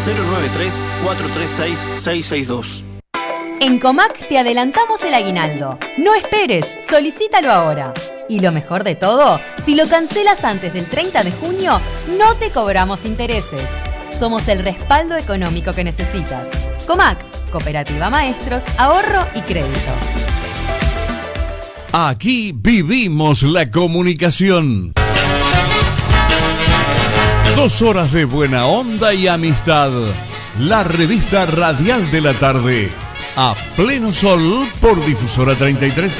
093-436-662. En Comac te adelantamos el aguinaldo. No esperes, solicítalo ahora. Y lo mejor de todo, si lo cancelas antes del 30 de junio, no te cobramos intereses. Somos el respaldo económico que necesitas. Comac, Cooperativa Maestros, Ahorro y Crédito. Aquí vivimos la comunicación. 2 horas de buena onda y amistad. La revista radial de la tarde. A pleno sol por Difusora 33.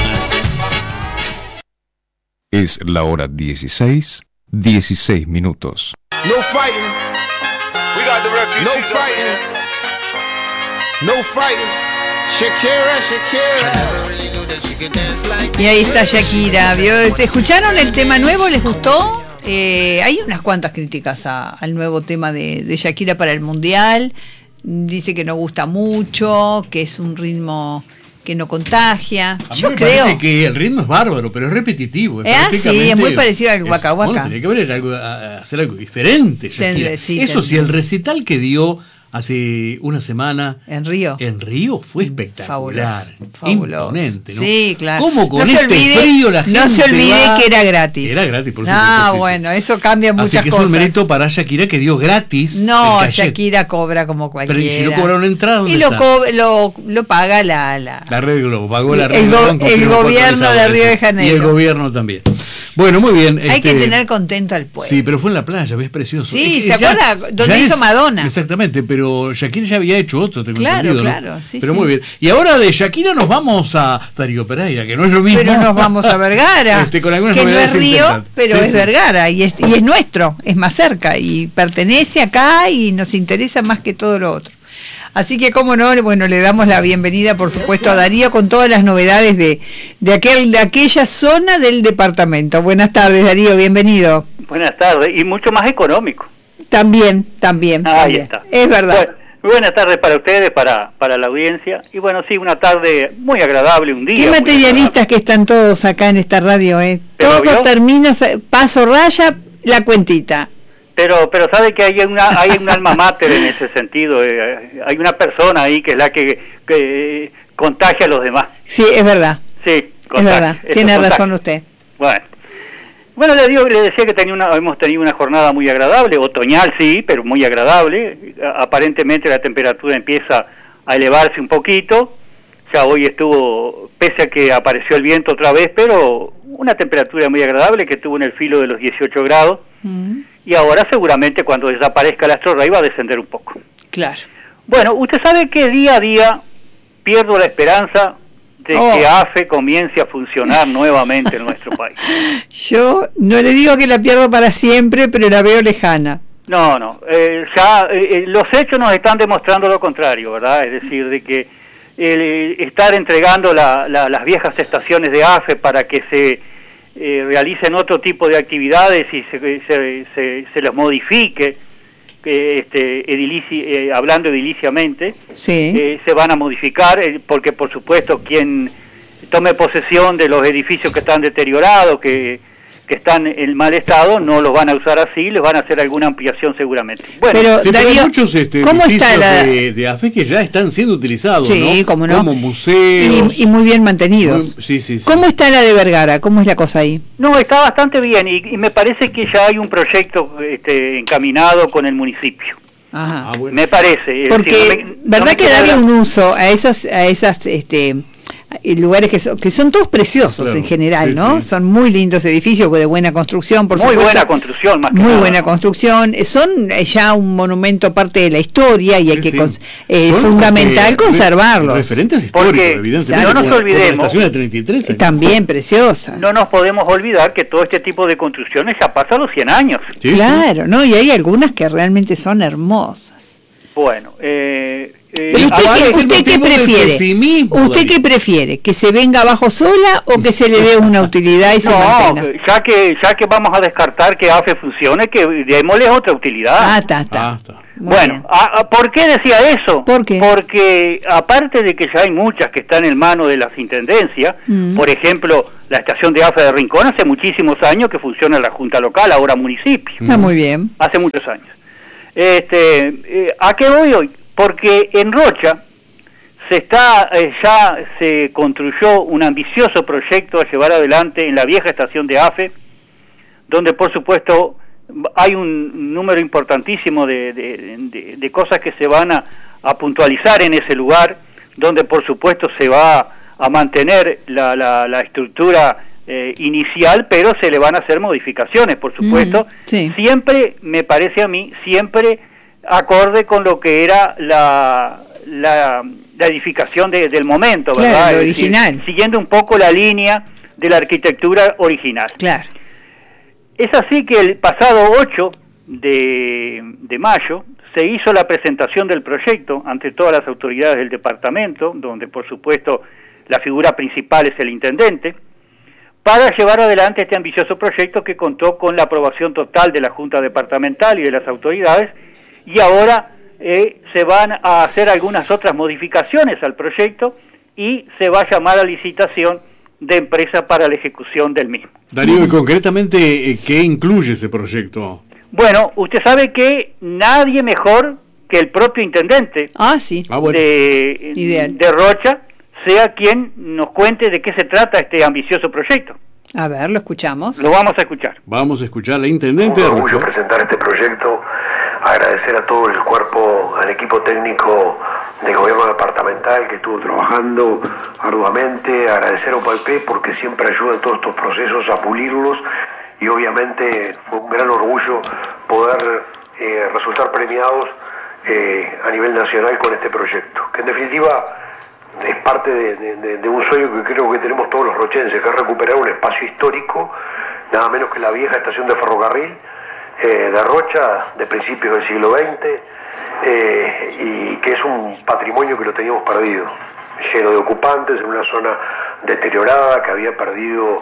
Es la hora 16:16 minutos. No fighting. We got the refugees. No fighting. No fighting. Shakira, Shakira. Y ahí está Shakira. ¿Te escucharon el tema nuevo? ¿Les gustó? Hay unas cuantas críticas al nuevo tema de Shakira para el Mundial. Dice que no gusta mucho, que es un ritmo que no contagia. Yo creo parece que el ritmo es bárbaro, pero es repetitivo. Sí, es muy parecido al Waka Waka. Bueno, tenía que hacer algo diferente. Eso sí, el recital que dio hace una semana en Río fue espectacular, fabuloso. Imponente, ¿no? Sí, claro. ¿Cómo con frío la gente no se olvide que era gratis? Era gratis, por supuesto. Bueno, eso cambia muchas cosas. Así que es un mérito para Shakira que dio gratis. No, Shakira cobra como cualquiera. Pero si no cobraron entrada, y lo paga la Red Globo, pagó la Red Globo. El gobierno de Río de Janeiro. Y el gobierno también. Bueno, muy bien. Hay que tener contento al pueblo. Sí, pero fue en la playa, es precioso. Sí, ¿se acuerda? Donde hizo Madonna. Exactamente, pero Shakira ya había hecho otro, tengo entendido, claro, ¿no? Sí. Pero muy bien. Y ahora de Shakira nos vamos a Darío Pereira, que no es lo mismo. Pero nos vamos a Vergara, con algunas que no novedades es Río, pero es Vergara, y es nuestro, es más cerca, y pertenece acá y nos interesa más que todo lo otro. Así que, cómo no, bueno, le damos la bienvenida, por supuesto, a Darío con todas las novedades de aquella zona del departamento. Buenas tardes, Darío, bienvenido. Buenas tardes, y mucho más económico. También. Ahí está. Es verdad. Buenas tardes para ustedes, para la audiencia. Y bueno, sí, una tarde muy agradable, un día. Qué materialistas que están todos acá en esta radio, ¿eh? Todo termina, paso raya, la cuentita. Pero sabe que hay un alma mater en ese sentido. Hay una persona ahí que es la que contagia a los demás. Sí, es verdad. Sí, es verdad. Tiene razón usted. Bueno, le decía que hemos tenido una jornada muy agradable, otoñal sí, pero muy agradable. Aparentemente la temperatura empieza a elevarse un poquito. Ya hoy estuvo, pese a que apareció el viento otra vez, pero una temperatura muy agradable que estuvo en el filo de los 18 grados. Y ahora seguramente cuando desaparezca el astro rey va a descender un poco. Claro. Bueno, usted sabe que día a día pierdo la esperanza de que AFE comience a funcionar nuevamente en nuestro país. Yo no le digo que la pierdo para siempre, pero la veo lejana. No, los hechos nos están demostrando lo contrario, ¿verdad? Es decir, de que estar entregando las viejas estaciones de AFE para que se realicen otro tipo de actividades y se los modifique, hablando ediliciamente, sí. Se van a modificar, porque por supuesto quien tome posesión de los edificios que están deteriorados, que están en mal estado, no los van a usar así, les van a hacer alguna ampliación seguramente. Bueno, pero Darío, hay muchos ¿cómo está de AFE que ya están siendo utilizados, sí, ¿no? Cómo no. Como museos. Y muy bien mantenidos. Sí. ¿Cómo está la de Vergara? ¿Cómo es la cosa ahí? No, está bastante bien y me parece que ya hay un proyecto encaminado con el municipio. Ajá. Bueno. Me parece. Porque, ¿verdad que darle un uso a esas lugares que son todos preciosos, claro, en general, ¿no? Sí. Son muy lindos edificios de buena construcción, por supuesto. Muy buena construcción, más que muy nada, buena construcción. Son ya un monumento parte de la historia y hay que fundamental conservarlos. Referentes históricos, porque, evidentemente. No nos olvidemos. La estación de 33. También preciosa. No nos podemos olvidar que todo este tipo de construcciones ya pasa los 100 años. Sí, claro, ¿no? Y hay algunas que realmente son hermosas. Bueno, ¿Usted qué prefiere? ¿Usted qué prefiere? ¿Que se venga abajo sola o que se le dé una utilidad y se mantenga? Ya que vamos a descartar que AFE funcione, que démosle otra utilidad. Está. Bueno, ¿por qué decía eso? ¿Por qué? Porque aparte de que ya hay muchas que están en manos de las intendencias, por ejemplo, la estación de AFE de Rincón hace muchísimos años que funciona en la Junta Local, ahora municipio. Está muy bien. Hace muchos años. ¿A qué voy hoy? Porque en Rocha ya se construyó un ambicioso proyecto a llevar adelante en la vieja estación de AFE, donde por supuesto hay un número importantísimo de cosas que se van a puntualizar en ese lugar, donde por supuesto se va a mantener la estructura inicial, pero se le van a hacer modificaciones, por supuesto, sí. Siempre, me parece a mí, siempre acorde con lo que era la edificación del momento, claro, ¿verdad? Original. Siguiendo un poco la línea de la arquitectura original. Claro. Es así que el pasado 8 de mayo se hizo la presentación del proyecto ante todas las autoridades del departamento, donde por supuesto la figura principal es el intendente, para llevar adelante este ambicioso proyecto que contó con la aprobación total de la Junta Departamental y de las autoridades, y ahora se van a hacer algunas otras modificaciones al proyecto y se va a llamar a licitación de empresa para la ejecución del mismo. Darío, y concretamente, ¿qué incluye ese proyecto? Bueno, usted sabe que nadie mejor que el propio intendente bueno. de Rocha sea quien nos cuente de qué se trata este ambicioso proyecto. A ver, lo escuchamos. Lo vamos a escuchar. Vamos a escuchar al intendente de Rocha. Un orgullo presentar este proyecto, agradecer a todo el cuerpo, al equipo técnico del gobierno departamental que estuvo trabajando arduamente, agradecer a OPALP porque siempre ayuda en todos estos procesos a pulirlos, y obviamente fue un gran orgullo poder resultar premiados a nivel nacional con este proyecto, que en definitiva es parte de un sueño que creo que tenemos todos los rochenses, que es recuperar un espacio histórico, nada menos que la vieja estación de ferrocarril de Rocha, de principios del siglo XX, y que es un patrimonio que lo teníamos perdido, lleno de ocupantes, en una zona deteriorada, que había perdido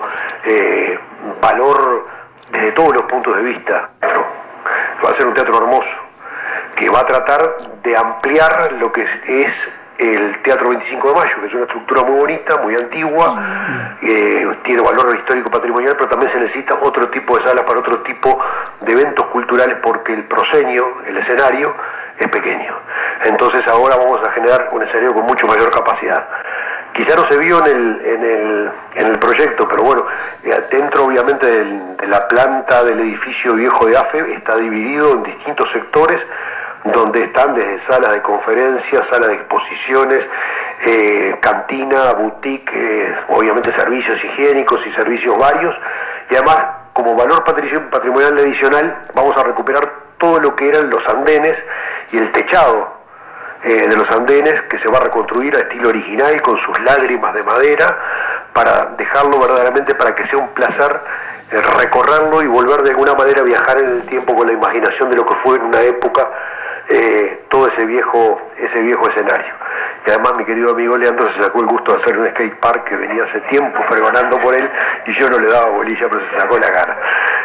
valor desde todos los puntos de vista. Va a ser un teatro hermoso, que va a tratar de ampliar lo que es el Teatro 25 de Mayo, que es una estructura muy bonita, muy antigua, tiene valor histórico patrimonial, pero también se necesita otro tipo de salas para otro tipo de eventos culturales, porque el proscenio, el escenario, es pequeño. Entonces ahora vamos a generar un escenario con mucho mayor capacidad. Quizá no se vio en el proyecto, pero bueno, dentro obviamente de la planta del edificio viejo de AFE está dividido en distintos sectores, donde están desde salas de conferencias, salas de exposiciones, cantina, boutique, obviamente servicios higiénicos y servicios varios, y además como valor patrimonial adicional vamos a recuperar todo lo que eran los andenes y el techado de los andenes, que se va a reconstruir a estilo original con sus lágrimas de madera, para dejarlo verdaderamente para que sea un placer recorrerlo y volver de alguna manera a viajar en el tiempo con la imaginación de lo que fue en una época todo ese viejo escenario. Y además mi querido amigo Leandro se sacó el gusto de hacer un skate park que venía hace tiempo pregonando por él, y yo no le daba bolilla, pero se sacó la gana.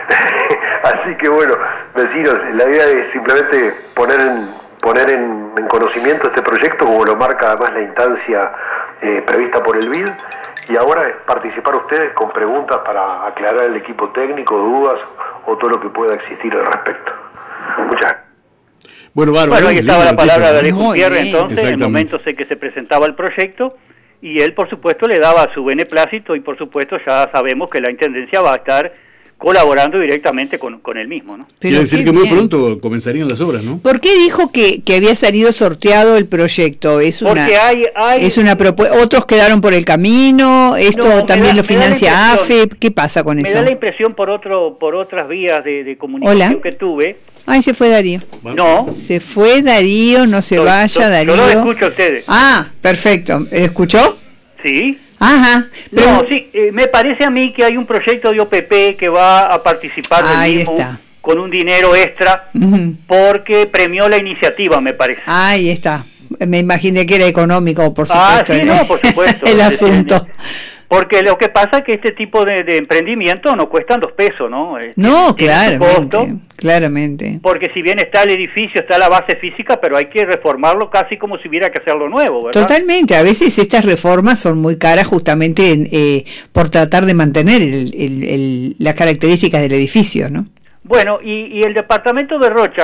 Así que bueno, vecinos, la idea es simplemente poner en conocimiento este proyecto, como lo marca además la instancia prevista por el BID, y ahora es participar ustedes con preguntas para aclarar el equipo técnico, dudas o todo lo que pueda existir al respecto. Muchas gracias. Bueno, ahí estaba la palabra de Alejo Gutiérrez, entonces, en el momento sé que se presentaba el proyecto, y él, por supuesto, le daba su beneplácito, y por supuesto ya sabemos que la Intendencia va a estar colaborando directamente con él mismo, ¿no? Quiere decir que muy pronto comenzarían las obras, ¿no? ¿Por qué dijo que había salido sorteado el proyecto? Porque es una propuesta. Otros quedaron por el camino. Esto también lo financia AFE. ¿Qué pasa con eso? Me da la impresión por otras vías de comunicación que tuve. Ay, se fue Darío. No. Se fue Darío, no se vaya Darío. Yo lo escucho a ustedes. Ah, perfecto. ¿Escuchó? Sí. Ajá. Pero... No, sí, me parece a mí que hay un proyecto de OPP que va a participar del mismo con un dinero extra, porque premió la iniciativa, me parece. Ahí está. Me imaginé que era económico, por supuesto. Sí, no, por supuesto. el asunto. Porque lo que pasa es que este tipo de emprendimiento no cuestan 2 pesos, ¿no? No, claramente. Porque si bien está el edificio, está la base física, pero hay que reformarlo casi como si hubiera que hacerlo nuevo, ¿verdad? Totalmente. A veces estas reformas son muy caras justamente por tratar de mantener las características del edificio, ¿no? Bueno, y el departamento de Rocha,